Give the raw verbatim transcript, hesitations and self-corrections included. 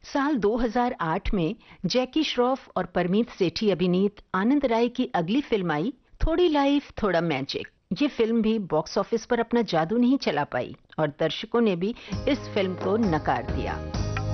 साल दो हज़ार आठ में जैकी श्रॉफ और परमीत सेठी अभिनीत आनंद राय की अगली फिल्म आई थोड़ी लाइफ थोड़ा मैजिक। ये फिल्म भी बॉक्स ऑफिस पर अपना जादू नहीं चला पाई और दर्शकों ने भी इस फिल्म को नकार दिया।